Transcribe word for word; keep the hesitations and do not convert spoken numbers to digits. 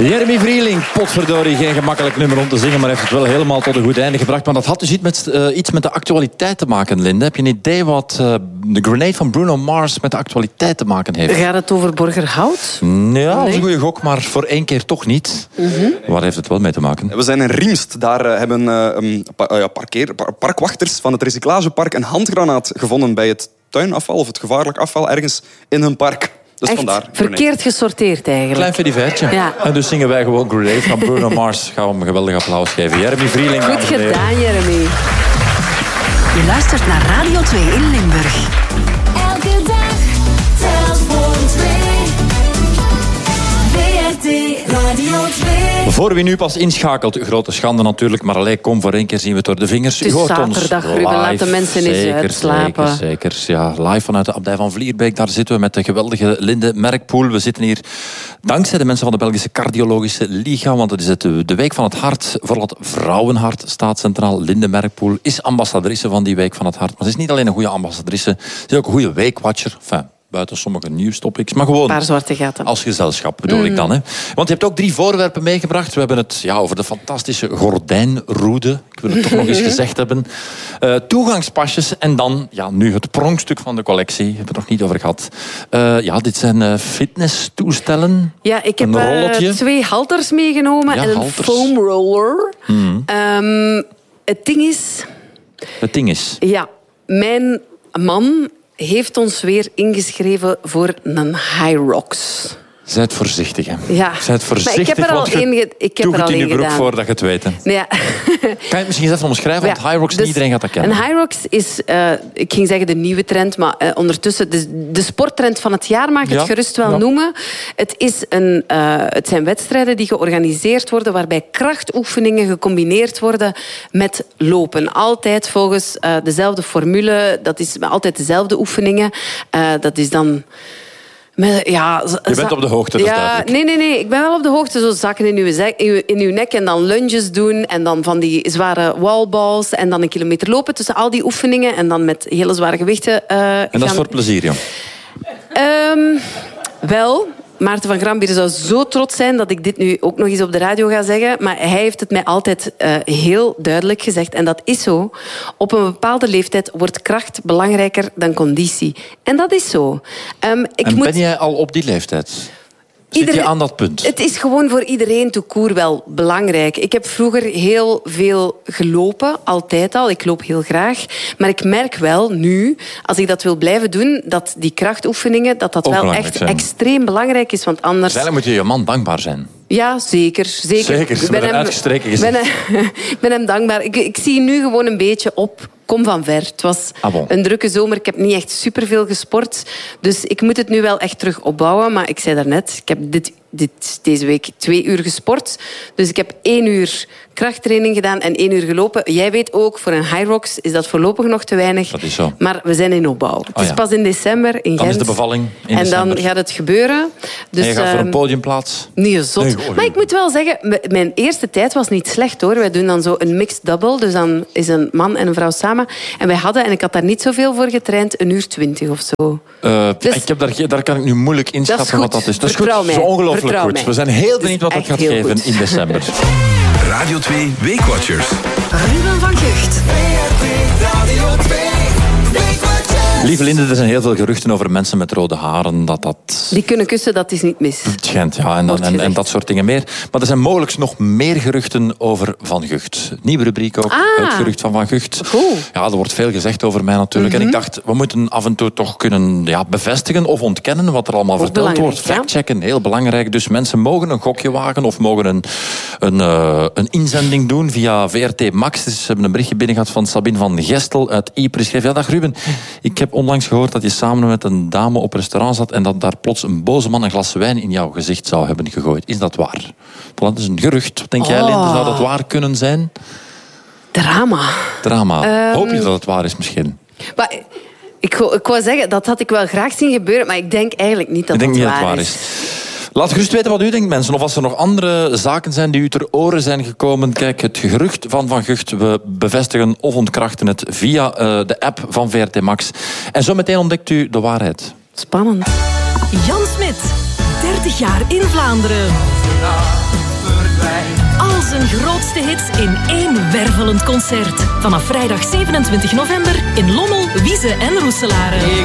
Jeremy Vrieling, potverdorie, geen gemakkelijk nummer om te zingen, maar heeft het wel helemaal tot een goed einde gebracht. Maar dat had dus iets met, uh, iets met de actualiteit te maken, Linde. Heb je een idee wat uh, de Grenade van Bruno Mars met de actualiteit te maken heeft? Gaat het over Borgerhout? Ja, nee. dat is een goede gok, maar voor één keer toch niet. Mm-hmm. Waar heeft het wel mee te maken? We zijn in Riemst. Daar uh, hebben uh, um, pa- uh, parkeer, par- parkwachters van het recyclagepark een handgranaat gevonden bij het tuinafval of het gevaarlijk afval ergens in hun park. Dus echt vandaar, verkeerd gesorteerd eigenlijk. Klein fedivertje. Ja. En dus zingen wij gewoon Grenade van Bruno Mars. Gaan we hem een geweldig applaus geven. Jeremy Vrieling. Goed gedaan, Jeremy. Je luistert naar Radio twee in Limburg. Elke dag telt voor twee. V R T Radio twee. Voor wie nu pas inschakelt, grote schande natuurlijk, maar alleen kom voor één keer zien we het door de vingers. Het is U hoort zaterdag, ons Ruben, live. laat de mensen eens Zeker, uitslapen. Zeker, zeker. Ja, live vanuit de Abdij van Vlierbeek. Daar zitten we met de geweldige Linde Merkpoel. We zitten hier dankzij de mensen van de Belgische Cardiologische Liga, want het is het, de Week van het Hart. Vooral het vrouwenhart staat centraal. Linde Merkpoel is ambassadrice van die Week van het Hart. Maar ze is niet alleen een goede ambassadrice, ze is ook een goede weekwatcher. Enfin, buiten sommige nieuwstopics, maar gewoon een paar zwarte gaten. Als gezelschap bedoel mm. ik dan. Hè. Want je hebt ook drie voorwerpen meegebracht. We hebben het ja, over de fantastische gordijnroede. Ik wil het toch nog eens gezegd hebben. Uh, toegangspasjes en dan ja, nu het pronkstuk van de collectie. Daar hebben we het nog niet over gehad. Uh, ja, dit zijn uh, fitnesstoestellen. Ja, ik heb een uh, twee halters meegenomen ja, en een halters. foam roller. Mm. Um, het ding is... Het ding is... Ja, mijn man heeft ons weer ingeschreven voor een Hyrox. Zijt voorzichtig, hè. Ja. Zijt voorzichtig, maar ik heb er al één ge- ik heb doe er het al in je broek gedaan. voor dat je het weet. Hè. Nee, ja. Kan je het misschien eens even omschrijven? Want ja, Hyrox, dus iedereen gaat dat kennen. Een Hyrox is, uh, ik ging zeggen de nieuwe trend, maar uh, ondertussen de, de sporttrend van het jaar mag ik ja. het gerust wel ja. noemen. Het, is een, uh, het zijn wedstrijden die georganiseerd worden waarbij krachtoefeningen gecombineerd worden met lopen. Altijd volgens uh, dezelfde formule. Dat is altijd dezelfde oefeningen. Uh, dat is dan... Met, ja, je bent op de hoogte, dat is ja, duidelijk. Nee, nee, nee. Ik ben wel op de hoogte. Zo zakken in uw, zek, in uw nek en dan lunges doen. En dan van die zware wallballs. En dan een kilometer lopen tussen al die oefeningen. En dan met hele zware gewichten uh, En dat gaan... is voor plezier, joh. Um, wel... Maarten van Grambier zou zo trots zijn dat ik dit nu ook nog eens op de radio ga zeggen. Maar hij heeft het mij altijd uh, heel duidelijk gezegd. En dat is zo. Op een bepaalde leeftijd wordt kracht belangrijker dan conditie. En dat is zo. Um, ik en moet... ben jij al op die leeftijd? Zit Iedereen, je aan dat punt? Het is gewoon voor iedereen tout court wel belangrijk. Ik heb vroeger heel veel gelopen, altijd al. Ik loop heel graag. Maar ik merk wel nu, als ik dat wil blijven doen, dat die krachtoefeningen, dat dat ook wel echt zijn. extreem belangrijk is. Want anders... Eigenlijk moet je je man dankbaar zijn. Ja, zeker. Zeker, zeker. Ik ben hem uitgestreken gezegd. Ik ben hem dankbaar. Ik, ik zie nu gewoon een beetje op. Kom van ver. Het was ah, bon. een drukke zomer. Ik heb niet echt superveel gesport. Dus ik moet het nu wel echt terug opbouwen. Maar ik zei daarnet, ik heb dit, dit, deze week twee uur gesport. Dus ik heb één uur krachttraining gedaan en één uur gelopen. Jij weet ook, voor een Hyrox is dat voorlopig nog te weinig. Dat is zo. Maar we zijn in opbouw. Het oh, is ja. pas in december in Gent. Dan is de bevalling in En december. dan gaat het gebeuren. Dus, en je gaat voor een uh, podiumplaats? Nee, zot. Nee, oh, maar ik moet wel zeggen, m- mijn eerste tijd was niet slecht, hoor. Wij doen dan zo een mixed double. Dus dan is een man en een vrouw samen. En wij hadden, en ik had daar niet zoveel voor getraind, een uur twintig of zo. Uh, dus, ik heb daar, daar kan ik nu moeilijk inschatten wat dat is. Dat is goed. Vertrouw mij. Dat is ongelooflijk Vertrouw goed. mij. We zijn heel benieuwd wat dat echt gaat heel geven goed. in december. Radio twee Weekwatchers. Ruben van Gucht. Lieve Linde, er zijn heel veel geruchten over mensen met rode haren. Dat dat... Die kunnen kussen, dat is niet mis. Het schijnt, ja. En, dan, en, en dat soort dingen meer. Maar er zijn mogelijk nog meer geruchten over Van Gucht. Nieuwe rubriek ook. Ah. Het gerucht van Van Gucht. Goed. Ja, er wordt veel gezegd over mij natuurlijk. Mm-hmm. En ik dacht, we moeten af en toe toch kunnen ja, bevestigen of ontkennen wat er allemaal Ook verteld wordt. ja. Factchecken, heel belangrijk. Dus mensen mogen een gokje wagen of mogen een, een, uh, een inzending doen via V R T Max. Dus ze hebben een berichtje binnen gehad van Sabine van Gestel uit Ypres. Schreef, ja, dag Ruben. Ik heb onlangs gehoord dat je samen met een dame op restaurant zat en dat daar plots een boze man een glas wijn in jouw gezicht zou hebben gegooid. Is dat waar? Dat is een gerucht. Wat denk jij, oh. Linde? Zou dat waar kunnen zijn? Drama. Drama. Um, Hoop je dat het waar is misschien? Maar, ik, ik wou zeggen, dat had ik wel graag zien gebeuren, maar ik denk eigenlijk niet dat ik denk het niet waar, dat het waar is. is. Laat gerust weten wat u denkt, mensen. Of als er nog andere zaken zijn die u ter oren zijn gekomen. Kijk, het gerucht van Van Gucht. We bevestigen of ontkrachten het via uh, de app van V R T Max. En zo meteen ontdekt u de waarheid. Spannend. Jan Smit, dertig jaar in Vlaanderen. Al zijn grootste hits in één wervelend concert. Vanaf vrijdag zevenentwintig november in Lommel, Wieze en Roeselare.